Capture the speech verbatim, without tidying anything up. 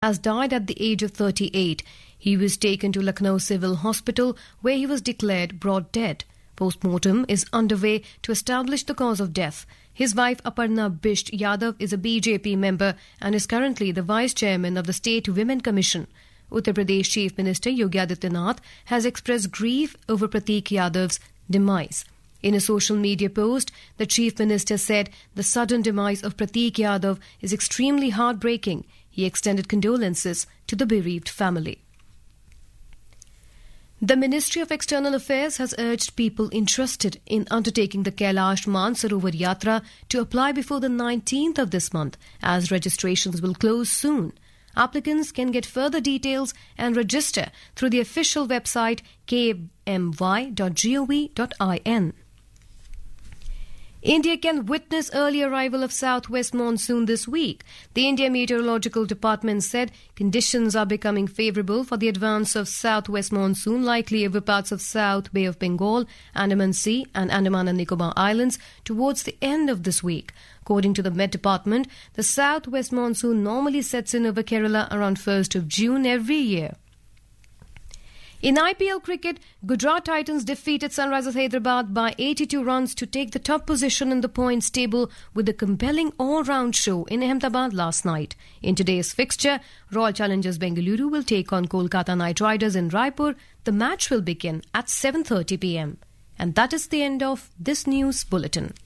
has died at the age of thirty-eight. He was taken to Lucknow Civil Hospital, where he was declared brought dead. Post-mortem is underway to establish the cause of death. His wife Aparna Bisht Yadav is a B J P member and is currently the Vice Chairman of the State Women Commission. Uttar Pradesh Chief Minister Yogi Adityanath has expressed grief over Pratik Yadav's demise. In a social media post, the Chief Minister said the sudden demise of Pratik Yadav is extremely heartbreaking. He extended condolences to the bereaved family. The Ministry of External Affairs has urged people interested in undertaking the Kailash Mansarovar Yatra to apply before the nineteenth of this month, as registrations will close soon. Applicants can get further details and register through the official website k m y dot gov dot in. India can witness early arrival of southwest monsoon this week. The India Meteorological Department said conditions are becoming favourable for the advance of southwest monsoon, likely over parts of South Bay of Bengal, Andaman Sea and Andaman and Nicobar Islands towards the end of this week. According to the Met Department, the southwest monsoon normally sets in over Kerala around first of June every year. In I P L cricket, Gujarat Titans defeated Sunrisers Hyderabad by eighty-two runs to take the top position in the points table with a compelling all-round show in Ahmedabad last night. In today's fixture, Royal Challengers Bengaluru will take on Kolkata Knight Riders in Raipur. The match will begin at seven thirty p m. And that is the end of this news bulletin.